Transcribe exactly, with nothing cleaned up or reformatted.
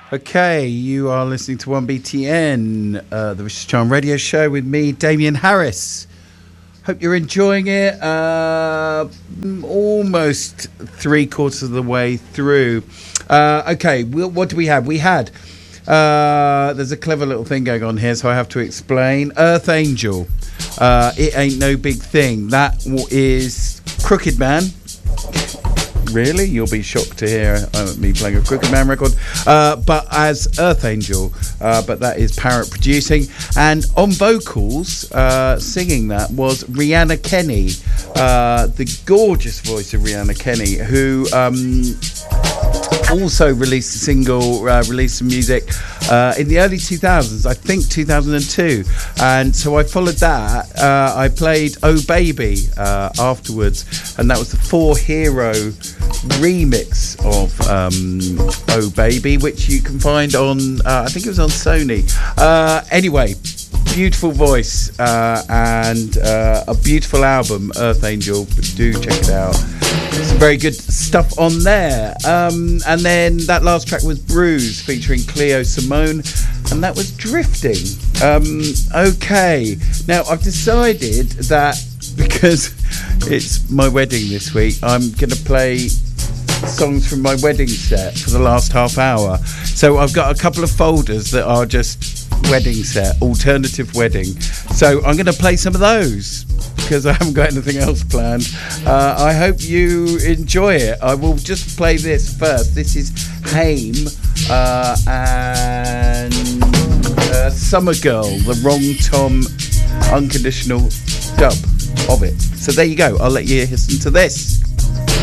Okay, you are listening to one B T N, uh, the Richard Charm Radio Show with me, Damien Harris. Hope you're enjoying it. Uh, almost three quarters of the way through. Uh, okay, we'll, what do we have? We had, uh, there's a clever little thing going on here, so I have to explain. Earth Angel, uh, It Ain't No Big Thing. That is Crooked Man. Really? You'll be shocked to hear uh, me playing a Crooked Man record. Uh, but as Earth Angel, uh, but that is Parrot producing. And on vocals, uh, singing that was Rihanna Kenny, uh, the gorgeous voice of Rihanna Kenny, who um, also released a single, uh, released some music uh, in the early two thousands, I think two thousand two. And so I followed that. Uh, I played Oh Baby uh, afterwards, and that was the Four Hero remix of um, Oh Baby, which you can find on, uh, I think it was on Sony. Uh, anyway, beautiful voice uh, and uh, a beautiful album, Earth Angel. Do check it out. Some very good stuff on there. Um, and then that last track was Bruise featuring Cleo Simone, and that was Drifting. Um, okay, now I've decided that because it's my wedding this week, I'm going to play songs from my wedding set for the last half hour. So I've got a couple of folders that are just wedding set, alternative wedding. So I'm going to play some of those because I haven't got anything else planned. Uh, I hope you enjoy it. I will just play this first. This is Haim uh, and uh, Summer Girl, the Wrong Tom unconditional dub of it. So there you go. I'll let you listen to this.